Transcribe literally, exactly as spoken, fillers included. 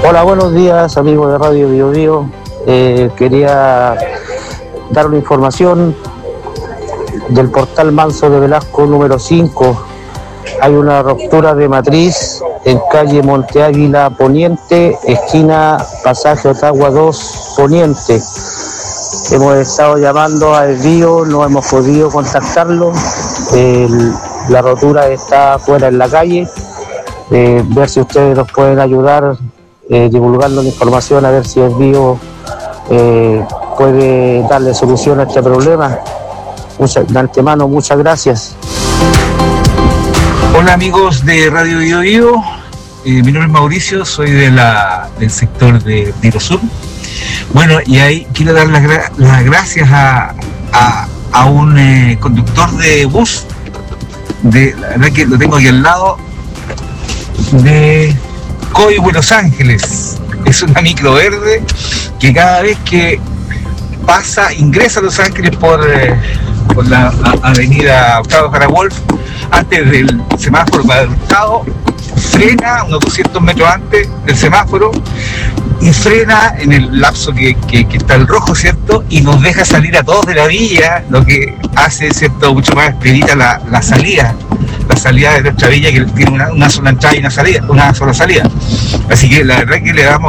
Hola, buenos días, amigos de Radio Bio Bio. Eh, quería dar una información del portal Manso de Velasco número cinco. Hay una ruptura de matriz en calle Monte Águila Poniente, esquina Pasaje Ottawa dos Poniente. Hemos estado llamando al Bio, no hemos podido contactarlo. El, la rotura está fuera en la calle. Eh, ver si ustedes nos pueden ayudar eh, divulgando la información, a ver si el Bio eh, puede darle solución a este problema. Mucha, de antemano, muchas gracias. Hola amigos de Radio Bio Bio, eh, mi nombre es Mauricio, soy de la, del sector de Tiro Sur. Bueno, y ahí quiero dar las, gra- las gracias a, a, a un eh, conductor de bus, de, la verdad que lo tengo aquí al lado, de Coy, Buenos Ángeles. Es una micro verde que cada vez que pasa, ingresa a Los Ángeles por, eh, por la a, avenida Octavio Jara Wolf, antes del semáforo para el Estado, frena unos doscientos metros antes del semáforo y frena en el lapso que, que, que está el rojo, ¿cierto? Y nos deja salir a todos de la villa, lo que hace, ¿cierto?, mucho más expedita la, la salida, la salida de nuestra villa, que tiene una, una sola entrada y una salida, una sola salida. Así que la verdad que le damos